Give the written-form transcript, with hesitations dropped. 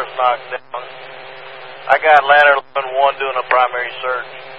tires knocked down. I got ladder 11-1 doing a primary search.